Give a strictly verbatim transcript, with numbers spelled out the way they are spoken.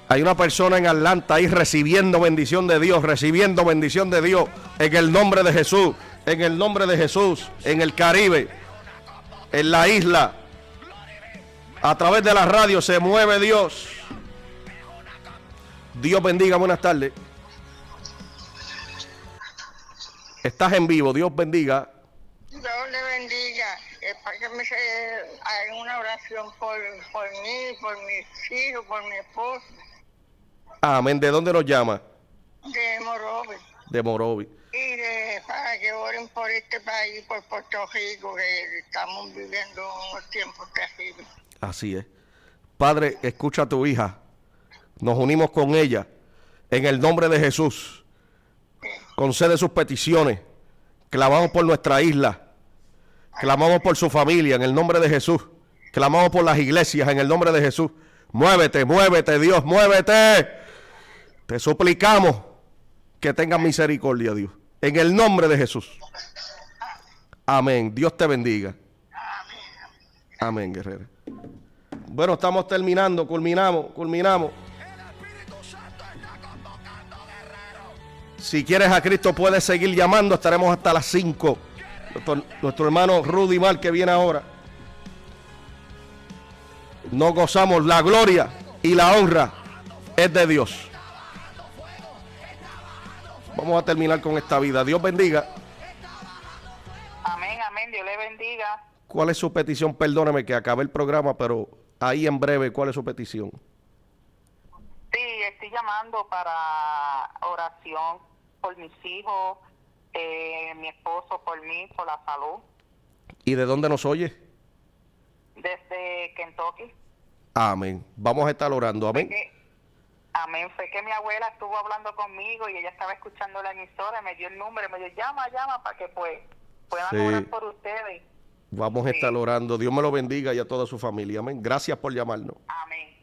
Hay una persona en Atlanta ahí recibiendo bendición de Dios, recibiendo bendición de Dios en el nombre de Jesús, en el nombre de Jesús, en el Caribe, en la isla. A través de la radio se mueve Dios. Dios bendiga, buenas tardes. Estás en vivo, Dios bendiga. Dios le bendiga. Es para que me se haga una oración por, por mí, por mis hijos, por mi esposo. Amén. ¿De dónde nos llama? De Morovis. De Morovis. Y de, para que oren por este país, por Puerto Rico, que estamos viviendo unos tiempos terribles. Así es. Padre, escucha a tu hija. Nos unimos con ella en el nombre de Jesús. Sí. Concede sus peticiones. Clamamos por nuestra isla. Clamamos por su familia en el nombre de Jesús. Clamamos por las iglesias en el nombre de Jesús. Muévete, muévete, Dios, muévete. Te suplicamos que tengas misericordia, Dios. En el nombre de Jesús. Amén. Dios te bendiga. Amén, guerrera. Bueno, estamos terminando, culminamos, culminamos. Si quieres a Cristo puedes seguir llamando, estaremos hasta las cinco. Nuestro, nuestro hermano Rudy Mar que viene ahora. Nos gozamos, la gloria y la honra es de Dios. Vamos a terminar con esta vida. Dios bendiga. Amén, amén, Dios le bendiga. ¿Cuál es su petición? Perdóneme que acabé el programa, pero ahí en breve, ¿cuál es su petición? Sí, estoy llamando para oración por mis hijos, eh, mi esposo, por mí, por la salud. ¿Y de dónde nos oye? Desde Kentucky. Amén. Vamos a estar orando. Amén. Fue que, amén. Fue que mi abuela estuvo hablando conmigo y ella estaba escuchando la emisora, me dio el número, me dijo, llama, llama, para que pues puedan Sí. orar por ustedes. Vamos a estar Sí. orando. Dios me lo bendiga y a toda su familia. Amén. Gracias por llamarnos. Amén.